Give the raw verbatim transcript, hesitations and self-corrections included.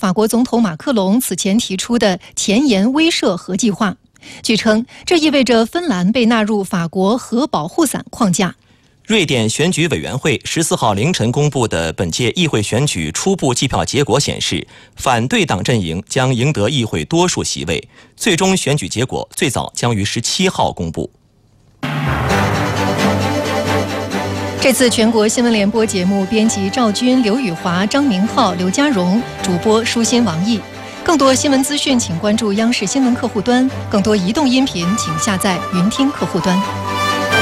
法国总统马克龙此前提出的前沿威慑核计划。据称，这意味着芬兰被纳入法国核保护伞框架。 瑞典选举委员会十四号凌晨公布的本届议会选举初步计票结果显示，反对党阵营将赢得议会多数席位，最终选举结果最早将于十七号公布。 这次全国新闻联播节目编辑赵军、刘宇华、张明浩、刘家荣，主播舒心、王毅。更多新闻资讯，请关注央视新闻客户端；更多移动音频，请下载云听客户端。